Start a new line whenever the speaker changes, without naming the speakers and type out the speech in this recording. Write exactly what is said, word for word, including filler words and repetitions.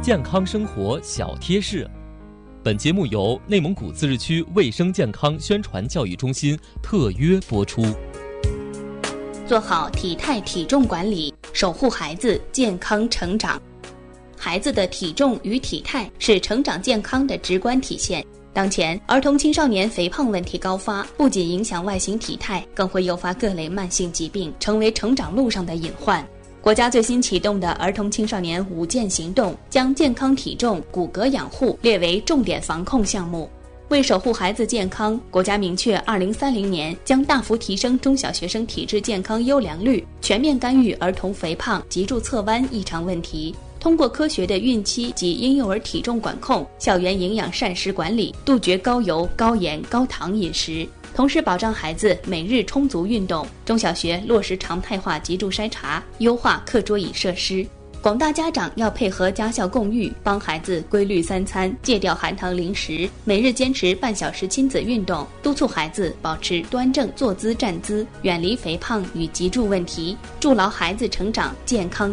健康生活小贴士。本节目由内蒙古自治区卫生健康宣传教育中心特约播出。
做好体态体重管理，守护孩子健康成长。孩子的体重与体态是成长健康的直观体现。当前，儿童青少年肥胖问题高发，不仅影响外形体态，更会诱发各类慢性疾病，成为成长路上的隐患。国家最新启动的儿童青少年五健行动，将健康体重、骨骼养护列为重点防控项目。为守护孩子健康，国家明确二零三零年将大幅提升中小学生体质健康优良率，全面干预儿童肥胖、脊柱侧弯异常问题。通过科学的孕期及婴幼儿体重管控、校园营养膳食管理，杜绝高油、高盐、高糖饮食，同时保障孩子每日充足运动。中小学落实常态化脊柱筛查，优化课桌椅设施。广大家长要配合家校共育，帮孩子规律三餐，戒掉含糖零食，每日坚持半小时亲子运动，督促孩子保持端正坐姿站姿，远离肥胖与脊柱问题，筑牢孩子成长健康